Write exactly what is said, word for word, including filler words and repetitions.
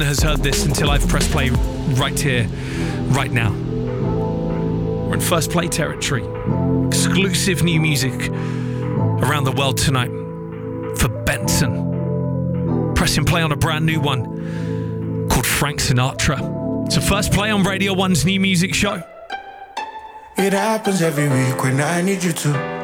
has heard this until I've pressed play right here, right now. We're in first play territory. Exclusive new music around the world tonight for Benson. Pressing play on a brand new one called Frank Sinatra. It's a first play on Radio one's new music show. It happens every week when I need you to